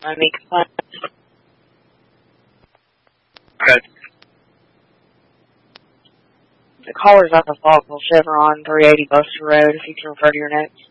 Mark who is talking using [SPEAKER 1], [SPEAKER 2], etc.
[SPEAKER 1] Monique Flynn.
[SPEAKER 2] Okay.
[SPEAKER 1] The caller's up a Falkville Chevron, 380 Buster Road, if you can refer to your notes.